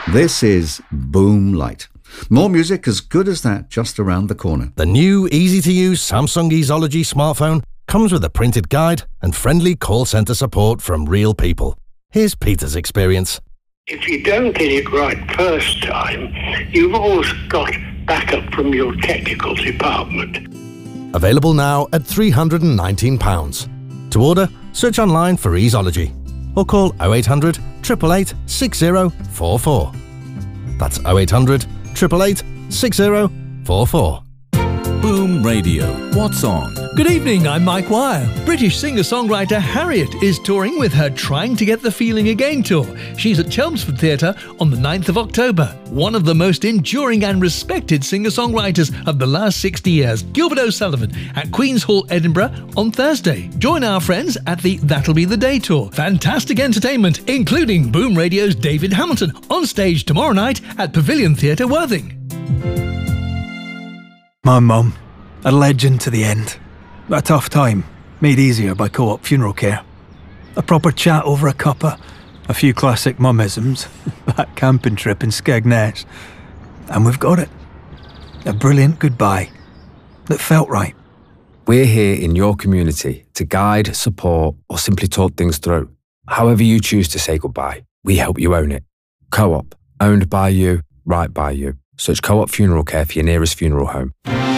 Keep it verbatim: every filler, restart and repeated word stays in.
This is Boom Light. More music as good as that just around the corner. The new easy-to-use Samsung Easology smartphone comes with a printed guide and friendly call centre support from real people. Here's Peter's experience. If you don't get it right first time, you've always got backup from your technical department. Available now at three hundred and nineteen pounds. To order, search online for Easology or call oh eight hundred, eight eight eight, six oh four four. That's oh eight hundred, eight eight eight, six oh four four. Boom Radio. What's on? Good evening, I'm Mike Wire. British singer-songwriter Harriet is touring with her Trying to Get the Feeling Again tour. She's at Chelmsford Theatre on the ninth of October. One of the most enduring and respected singer-songwriters of the last sixty years, Gilbert O'Sullivan, at Queen's Hall, Edinburgh on Thursday. Join our friends at the That'll Be the Day tour. Fantastic entertainment, including Boom Radio's David Hamilton, on stage tomorrow night at Pavilion Theatre, Worthing. My mum, a legend to the end. A tough time, made easier by Co-op Funeral Care. A proper chat over a cuppa, a few classic mummisms, that camping trip in Skegness, and we've got it. A brilliant goodbye that felt right. We're here in your community to guide, support, or simply talk things through. However you choose to say goodbye, we help you own it. Co-op, owned by you, right by you. Search Co-op Funeral Care for your nearest funeral home.